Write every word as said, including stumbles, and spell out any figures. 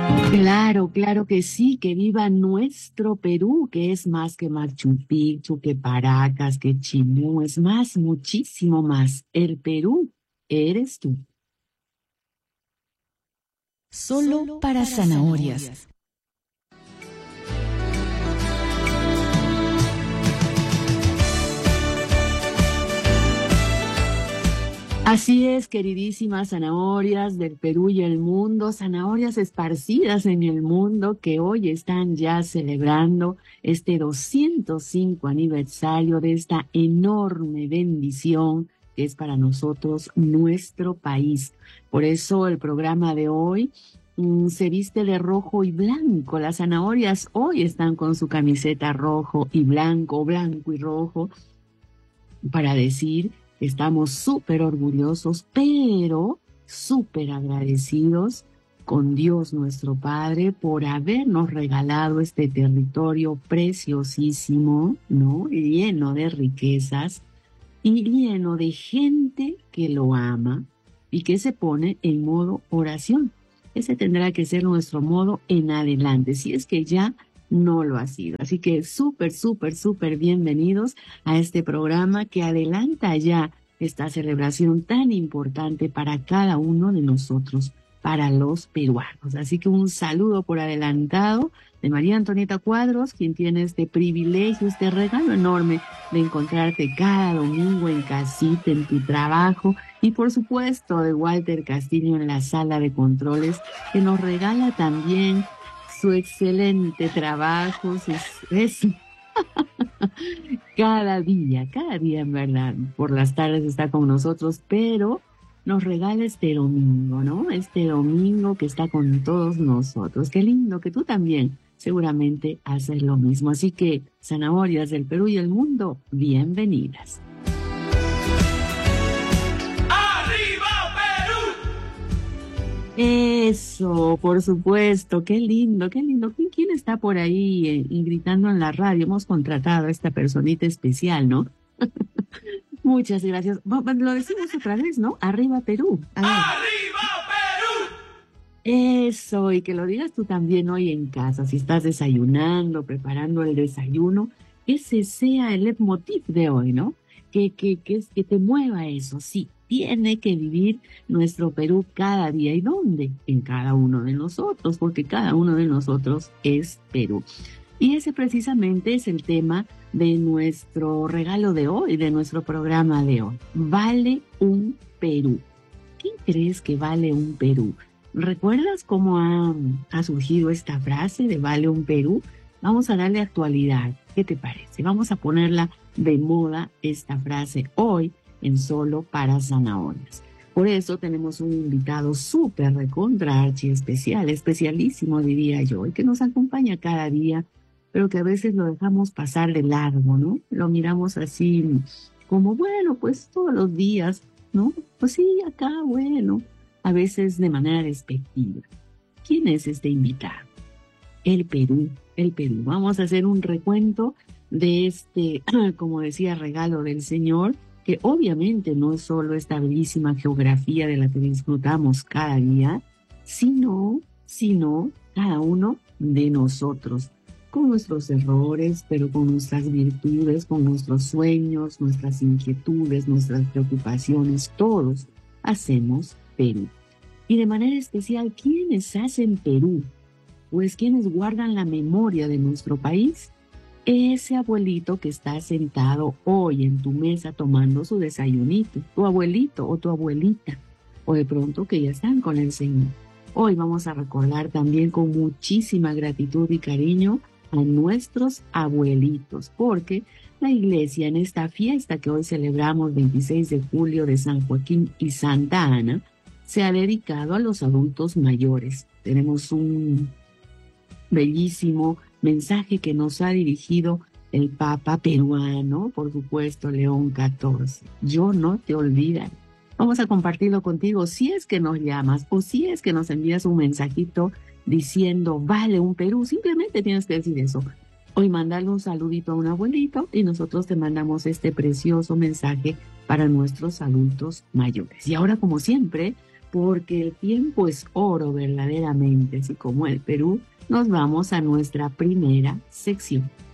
Claro, claro que sí, que viva nuestro Perú, que es más que Machu Picchu, que Paracas, que Chimú, es más, muchísimo más. El Perú eres tú. Solo para zanahorias. Así es, queridísimas zanahorias del Perú y el mundo, zanahorias esparcidas en el mundo que hoy están ya celebrando este doscientos cinco aniversario de esta enorme bendición que es para nosotros nuestro país. Por eso el programa de hoy mm, se viste de rojo y blanco. Las zanahorias hoy están con su camiseta rojo y blanco, blanco y rojo, para decir que estamos súper orgullosos, pero súper agradecidos con Dios nuestro Padre por habernos regalado este territorio preciosísimo, ¿no? Lleno de riquezas y lleno de gente que lo ama y que se pone en modo oración. Ese tendrá que ser nuestro modo en adelante, si es que ya no lo ha sido. Así que súper, súper, súper bienvenidos a este programa que adelanta ya esta celebración tan importante para cada uno de nosotros, para los peruanos. Así que un saludo por adelantado de María Antonieta Cuadros, quien tiene este privilegio, este regalo enorme de encontrarte cada domingo en casita, en tu trabajo, y por supuesto de Walter Castillo en la sala de controles, que nos regala también su excelente trabajo, sus, es, cada día, cada día en verdad, por las tardes está con nosotros, pero nos regala este domingo, ¿no? Este domingo que está con todos nosotros. Qué lindo que tú también seguramente haces lo mismo. Así que, zanahorias del Perú y el mundo, bienvenidas. Eso, por supuesto, qué lindo, qué lindo. ¿Quién, quién está por ahí eh, y gritando en la radio? Hemos contratado a esta personita especial, ¿no? Muchas gracias. Bueno, lo decimos otra vez, ¿no? Arriba Perú. ¡Arriba Perú! Eso, y que lo digas tú también hoy en casa, si estás desayunando, preparando el desayuno, ese sea el leitmotiv de hoy, ¿no? Que, que, que, que te mueva eso, sí. Tiene que vivir nuestro Perú cada día. ¿Y dónde? En cada uno de nosotros, porque cada uno de nosotros es Perú. Y ese precisamente es el tema de nuestro regalo de hoy, de nuestro programa de hoy. Vale un Perú. ¿Quién crees que vale un Perú? ¿Recuerdas cómo ha, ha surgido esta frase de vale un Perú? Vamos a darle actualidad. ¿Qué te parece? Vamos a ponerla de moda esta frase hoy en Solo para Zanahorias. Por eso tenemos un invitado súper recontra archi especial, especialísimo diría yo, y que nos acompaña cada día, pero que a veces lo dejamos pasar de largo, ¿no? Lo miramos así como, bueno, pues todos los días, ¿no? Pues sí, acá, bueno, a veces de manera despectiva. ¿Quién es este invitado? El Perú, el Perú. Vamos a hacer un recuento de este, como decía, regalo del Señor, que obviamente no es solo esta bellísima geografía de la que disfrutamos cada día, sino, sino cada uno de nosotros, con nuestros errores, pero con nuestras virtudes, con nuestros sueños, nuestras inquietudes, nuestras preocupaciones, todos hacemos Perú. Y de manera especial, ¿quiénes hacen Perú? Pues quienes guardan la memoria de nuestro país. Ese abuelito que está sentado hoy en tu mesa tomando su desayunito, tu abuelito o tu abuelita, o de pronto que ya están con el Señor. Hoy vamos a recordar también con muchísima gratitud y cariño a nuestros abuelitos, porque la iglesia en esta fiesta que hoy celebramos veintiséis de julio de San Joaquín y Santa Ana, se ha dedicado a los adultos mayores. Tenemos un bellísimo mensaje que nos ha dirigido el Papa peruano, por supuesto, León catorce. Yo no te olvidaré. Vamos a compartirlo contigo si es que nos llamas o si es que nos envías un mensajito diciendo, vale un Perú. Simplemente tienes que decir eso. Hoy mandarle un saludito a un abuelito y nosotros te mandamos este precioso mensaje para nuestros adultos mayores. Y ahora, como siempre, porque el tiempo es oro verdaderamente, así como el Perú. Nos vamos a nuestra primera sección.